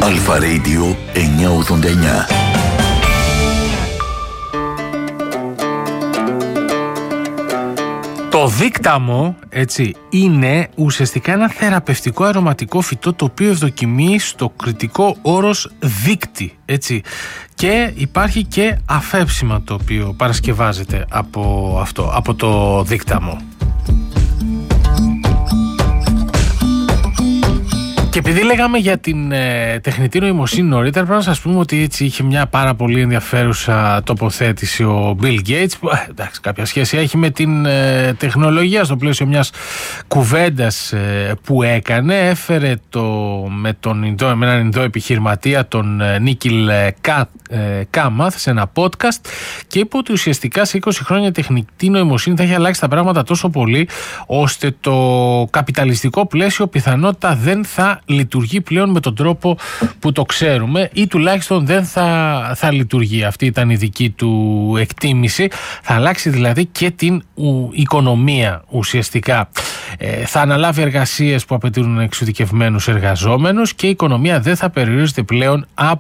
Αλφα Radio 989. Το δίκταμο, έτσι, είναι ουσιαστικά ένα θεραπευτικό αρωματικό φυτό το οποίο ευδοκιμεί στο κριτικό όρος δείκτη, έτσι, και υπάρχει και αφέψιμα το οποίο παρασκευάζεται από αυτό, από το δίκταμο. Και επειδή λέγαμε για την τεχνητή νοημοσύνη νωρίτερα, πρέπει να σας πούμε ότι έτσι είχε μια πάρα πολύ ενδιαφέρουσα τοποθέτηση ο Bill Gates, που εντάξει, κάποια σχέση έχει με την τεχνολογία στο πλαίσιο μιας κουβέντας που έκανε. Έφερε με έναν Ινδό επιχειρηματία, τον Νίκιλ Κάμαθ, σε ένα podcast και είπε ότι ουσιαστικά σε 20 χρόνια η τεχνητή νοημοσύνη θα έχει αλλάξει τα πράγματα τόσο πολύ ώστε το καπιταλιστικό πλαίσιο πιθανότητα δεν θα λειτουργεί πλέον με τον τρόπο που το ξέρουμε, ή τουλάχιστον δεν θα λειτουργεί. Αυτή ήταν η δική του εκτίμηση. Θα αλλάξει δηλαδή και την οικονομία ουσιαστικά. Θα αναλάβει εργασίες που απαιτούν εξειδικευμένους εργαζόμενους και η οικονομία δεν θα περιορίζεται πλέον από